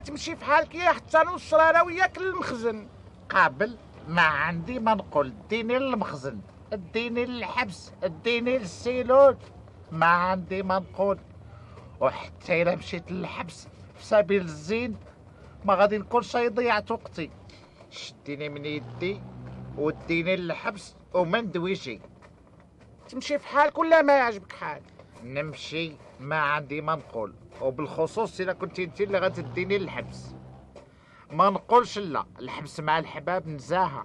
تمشي في حالك يا حتى نوصل انا وياك للمخزن. قابل ما عندي ما نقول، ديني للمخزن، اديني للحبس، اديني للسيلول، ما عندي ما نقول. وحتى الا مشيت للحبس في سبيل الزين ما غادي نكون شي ضيعت وقتي. شديني من يدي وديني للحبس وما ندويشي. تمشي في حالك ولا ما يعجبك حال؟ نمشي ما عندي ما نقول، وبالخصوص الا كنت انت اللي غتديني للحبس. ما نقولش لا، الحبس مع الحباب نزاهه.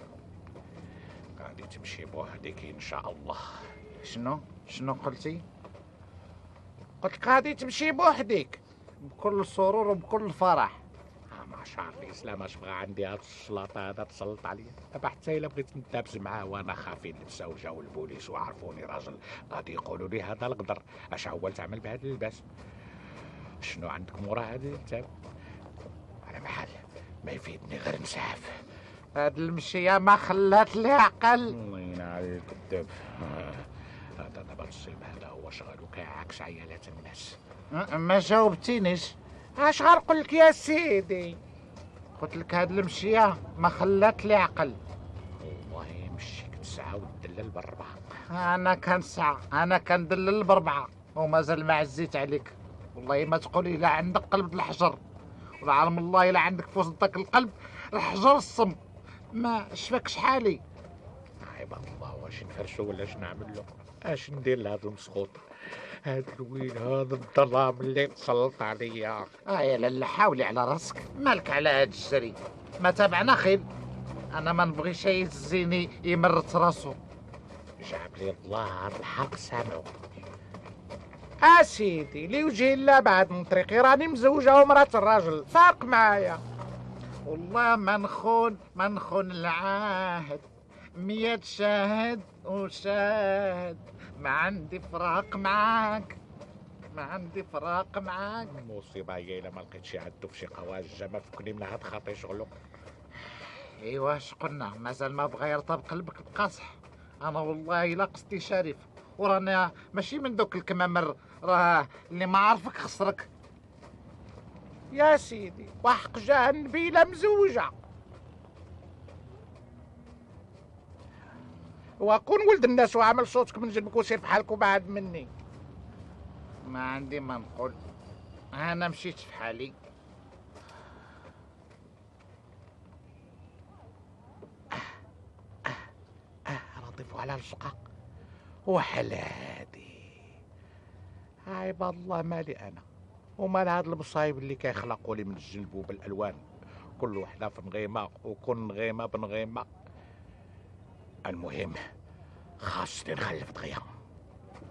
غادي تمشي بوحدك ان شاء الله. شنو قلتي؟ قلت لك غادي تمشي بوحدك. بكل سرور وبكل فرح. ما شعرني اسلام اش بغا عندي هاد الشلاطه هذا تسلط عليا. دابا حتى الا بغيت نتابس معاه وانا خافين لبسه وجاو البوليس وعرفوني راجل غادي يقولوا لي هذا الغدر اش هو تعمل بهذا اللباس. شنو عندك مورا هذا انت؟ على محل ما يفيدني غير نسعف. هاد المشيه ما خلات لي عقل. الله ينعل الكذاب. هذا دابا الصيب هذا هو شغلو كيعكس عيالات الناس. ما جاوبتينيش. اش غنقول لك يا سيدي؟ قلت لك هاد المشيه ما خلات لي عقل. والله يمشيك تسعة وتدلل بالربعة. انا كنسعى، انا كندلل بربعه ومازال ما عزيت عليك. والله ما تقولي لا عندك قلب الحجر، ولا علم الله الا عندك في وسطك القلب الحجر الصم. ما شفاك شحالي. عيب الله، واش نفرشو ولا اش نعمل له؟ اش ندير لهذا المسخوط؟ هاد الويل هذا الظلام اللي تسلط عليا. يا لالا حاولي على راسك، مالك على هاد الجري؟ ما تابعنا خير. انا ما نبغيش يزيني يمرت راسو. جاب لي الله هاد الحق سامعو. سيدي لوجه الله بعد من طريقي راني مزوجه ومرات الراجل فارق معايا. والله ما نخون العهد. 100 شاهد وشاهد. ما عندي فراق معاك، ما عندي فراق معاك. مصيبه هي الا ما لقيتش عندو في شي قواجه ما فكني من هاد خاطي شغلو. ايوا اش قلنا؟ مازال ما بغى يرطب قلبك بقصح. انا والله الا قصدي شريف، ورانا ماشي من دوك الكمامر راه اللي ما عرفك خسرك. يا سيدي وحق جاه النبي لا مزوجه. وكون ولد الناس وعمل صوتك من جنبك وسير في حالك وبعد مني. ما عندي ما نقول، انا مشيت في حالي. لطيفوا على الشقاق وحلادي. عيب الله مالي انا ومال هاد المصايب اللي كيخلقوا لي من الجنب بالالوان، كل وحده في نغيمه وكل نغيمه بنغيمه. المهم خاصني نخلف دغيا.